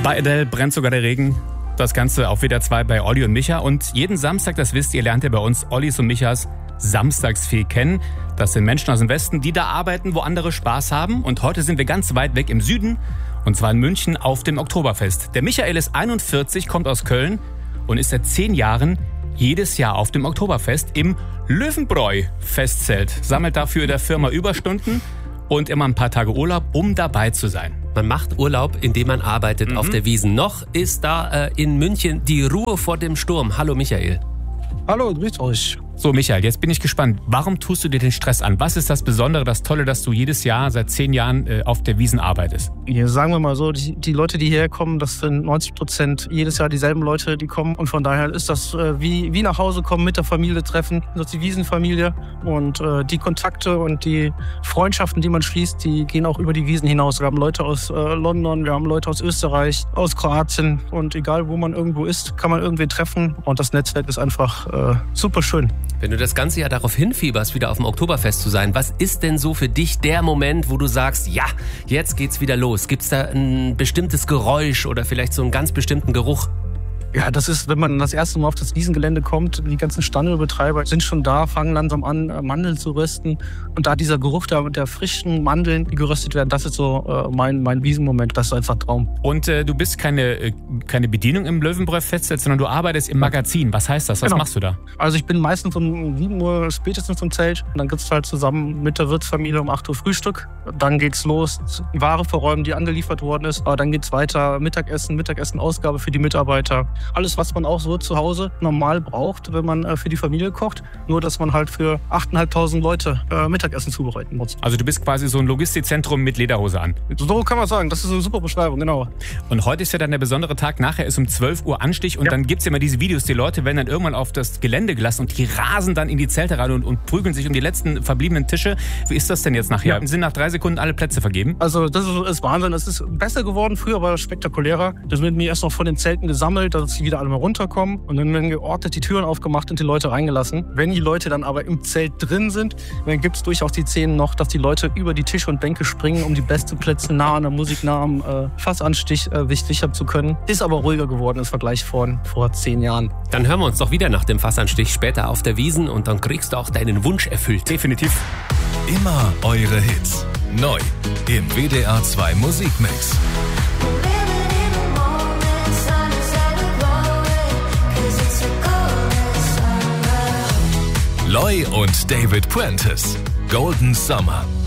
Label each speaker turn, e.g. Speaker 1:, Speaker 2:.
Speaker 1: Bei Adele brennt sogar der Regen. Das Ganze auf WDR 2 bei Olli und Micha. Und jeden Samstag, das wisst ihr, lernt ihr bei uns Ollis und Michas Samstagsfee kennen. Das sind Menschen aus dem Westen, die da arbeiten, wo andere Spaß haben. Und heute sind wir ganz weit weg im Süden. Und zwar in München auf dem Oktoberfest. Der Michael ist 41, kommt aus Köln und ist seit 10 Jahren jedes Jahr auf dem Oktoberfest im Löwenbräu-Festzelt. Sammelt dafür der Firma Überstunden und immer ein paar Tage Urlaub, um dabei zu sein.
Speaker 2: Man macht Urlaub, indem man arbeitet auf der Wiesn. Noch ist da in München die Ruhe vor dem Sturm. Hallo Michael.
Speaker 3: Hallo, grüßt euch.
Speaker 1: So Michael, jetzt bin ich gespannt. Warum tust du dir den Stress an? Was ist das Besondere, das Tolle, dass du jedes Jahr seit 10 Jahren auf der Wiesn arbeitest?
Speaker 3: Ja, sagen wir mal so, die Leute, die hierher kommen, das sind 90% jedes Jahr dieselben Leute, die kommen. Und von daher ist das wie nach Hause kommen, mit der Familie treffen. Das ist die Wiesn-Familie. Und die Kontakte und die Freundschaften, die man schließt, die gehen auch über die Wiesn hinaus. Wir haben Leute aus London, wir haben Leute aus Österreich, aus Kroatien. Und egal, wo man irgendwo ist, kann man irgendwen treffen. Und das Netzwerk ist einfach super schön.
Speaker 2: Wenn du das ganze Jahr darauf hinfieberst, wieder auf dem Oktoberfest zu sein, was ist denn so für dich der Moment, wo du sagst, ja, jetzt geht's wieder los? Gibt's da ein bestimmtes Geräusch oder vielleicht so einen ganz bestimmten Geruch?
Speaker 3: Ja, das ist, wenn man das erste Mal auf das Wiesengelände kommt, die ganzen Standelbetreiber sind schon da, fangen langsam an, Mandeln zu rösten. Und da dieser Geruch da mit der frischen Mandeln, die geröstet werden, das ist so mein Wiesenmoment, das ist einfach ein Traum.
Speaker 1: Und du bist keine Bedienung im Löwenbräu-Festzelt, sondern du arbeitest im Magazin. Was heißt das? Was machst du da?
Speaker 3: Also ich bin meistens um 7 Uhr spätestens im Zelt. Und dann gibt's halt zusammen mit der Wirtsfamilie um 8 Uhr Frühstück. Dann geht's los, Ware verräumen, die angeliefert worden ist. Aber dann geht's weiter, Mittagessen-Ausgabe für die Mitarbeiter. Alles, was man auch so zu Hause normal braucht, wenn man für die Familie kocht. Nur, dass man halt für 8.500 Leute Mittagessen zubereiten muss.
Speaker 1: Also du bist quasi so ein Logistikzentrum mit Lederhose an.
Speaker 3: So kann man sagen. Das ist eine super Beschreibung, genau.
Speaker 1: Und heute ist ja dann der besondere Tag. Nachher ist um 12 Uhr Anstich. Und dann gibt's ja immer diese Videos. Die Leute werden dann irgendwann auf das Gelände gelassen und die rasen dann in die Zelte rein und prügeln sich um die letzten verbliebenen Tische. Wie ist das denn jetzt nachher? Sind nach 3 Sekunden alle Plätze vergeben?
Speaker 3: Also das ist Wahnsinn. Es ist besser geworden. Früher war das spektakulärer. Das wird mir erst noch von den Zelten gesammelt, dass sie wieder alle mal runterkommen. Und dann werden geordnet die Türen aufgemacht und die Leute reingelassen. Wenn die Leute dann aber im Zelt drin sind, dann gibt es durchaus die Szenen noch, dass die Leute über die Tische und Bänke springen, um die besten Plätze nah an der Musik, nah am Fassanstich sicher zu können. Ist aber ruhiger geworden im Vergleich vor 10 Jahren.
Speaker 2: Dann hören wir uns doch wieder nach dem Fassanstich später auf der Wiesn und dann kriegst du auch deinen Wunsch erfüllt.
Speaker 1: Definitiv.
Speaker 4: Immer eure Hits. Neu im WDR 2 Musikmix. Loy und David Prentice. Golden Summer.